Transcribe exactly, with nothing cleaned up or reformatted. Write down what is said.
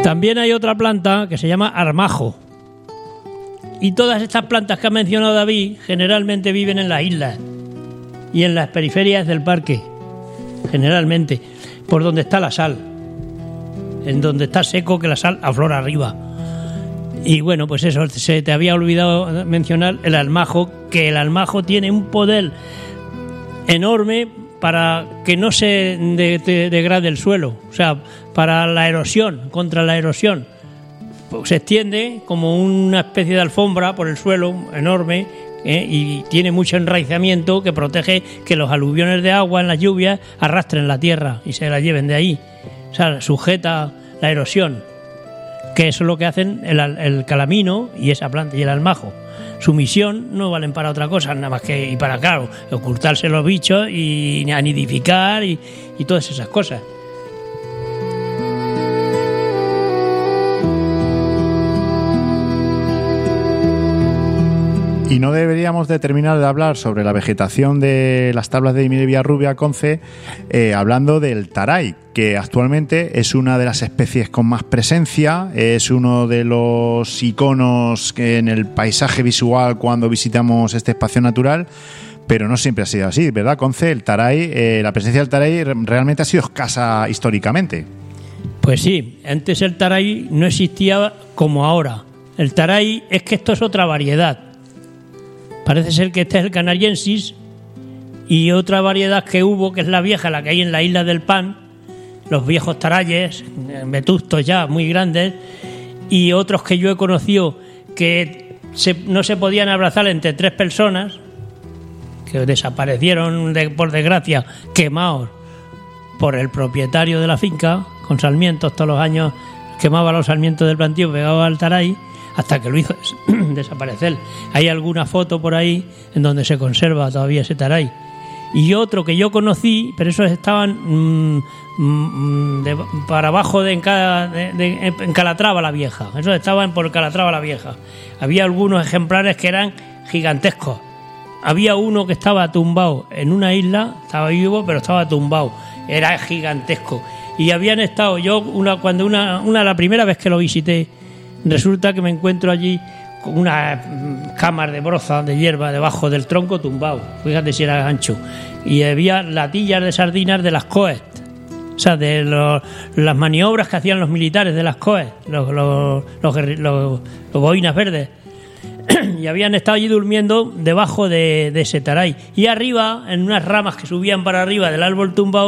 También hay otra planta que se llama armajo. Y todas estas plantas que ha mencionado David generalmente viven en las islas y en las periferias del parque, generalmente, por donde está la sal, en donde está seco, que la sal aflora arriba. Y bueno, pues eso, se te había olvidado mencionar el almajo, que el almajo tiene un poder enorme para que no se de, de, degrade el suelo, o sea, para la erosión, contra la erosión. Pues se extiende como una especie de alfombra por el suelo enorme, ¿eh? Y tiene mucho enraizamiento que protege que los aluviones de agua en las lluvias arrastren la tierra y se la lleven de ahí. O sea, sujeta la erosión, que eso es lo que hacen el, el calamino y esa planta y el almajo. Su misión no valen para otra cosa, nada más que y para, claro, ocultarse los bichos y anidificar y, y todas esas cosas. Y no deberíamos de terminar de hablar sobre la vegetación de las tablas de Villarrubia, Conce, eh, hablando del taray, que actualmente es una de las especies con más presencia, es uno de los iconos en el paisaje visual cuando visitamos este espacio natural, pero no siempre ha sido así, ¿verdad, Conce? El taray, eh, la presencia del taray realmente ha sido escasa históricamente. Pues sí, antes el taray no existía como ahora. El taray es que esto es otra variedad. Parece ser que este es el canariensis y otra variedad que hubo, que es la vieja, la que hay en la isla del Pan, los viejos tarayes, vetustos ya, muy grandes, y otros que yo he conocido que se, no se podían abrazar entre tres personas, que desaparecieron, de, por desgracia, quemados por el propietario de la finca, con sarmientos todos los años, quemaba los sarmientos del plantío, pegaba al taray, hasta que lo hizo desaparecer. Hay alguna foto por ahí en donde se conserva todavía ese taray. Y otro que yo conocí, pero esos estaban mmm, mmm, de, para abajo de, Enca, de, de en Calatrava la Vieja. Esos estaban por Calatrava la Vieja. Había algunos ejemplares que eran gigantescos. Había uno que estaba tumbado en una isla, estaba vivo, pero estaba tumbado. Era gigantesco. Y habían estado yo, una cuando una, una la primera vez que lo visité, resulta que me encuentro allí con una cámara de broza, de hierba, debajo del tronco tumbado. Fíjate si era ancho. Y había latillas de sardinas de las coes. O sea, de los, las maniobras que hacían los militares de las coes, los, los, los, los, los, los boinas verdes. Y habían estado allí durmiendo debajo de, de ese taray. Y arriba, en unas ramas que subían para arriba del árbol tumbado,